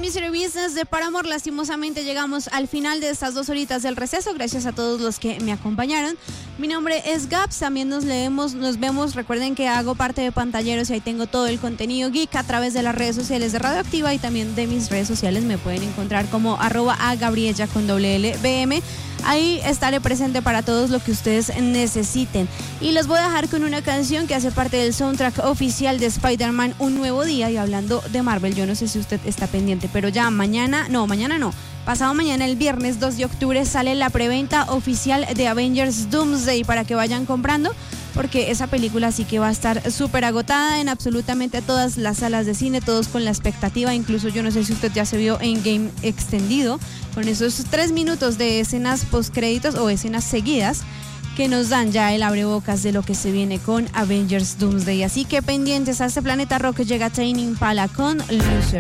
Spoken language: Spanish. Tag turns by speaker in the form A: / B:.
A: Mystery Business de Paramore. Lastimosamente llegamos al final de estas 2 horitas del receso. Gracias a todos los que me acompañaron. Mi nombre es Gaps, también nos vemos. Recuerden que hago parte de Pantalleros y ahí tengo todo el contenido geek a través de las redes sociales de Radioactiva y también de mis redes sociales. Me pueden encontrar como @agabriella con @BM. Ahí estaré presente para todos lo que ustedes necesiten. Y los voy a dejar con una canción que hace parte del soundtrack oficial de Spider-Man Un Nuevo Día. Y hablando de Marvel, yo no sé si usted está pendiente, pero ya mañana no, pasado mañana, el viernes 2 de octubre, sale la preventa oficial de Avengers Doomsday para que vayan comprando, porque esa película sí que va a estar súper agotada en absolutamente todas las salas de cine, todos con la expectativa. Incluso yo no sé si usted ya se vio Endgame extendido, con esos 3 minutos de escenas postcréditos o escenas seguidas que nos dan ya el abrebocas de lo que se viene con Avengers Doomsday. Así que pendientes a este Planeta Rock, llega Tame Impala con Loser.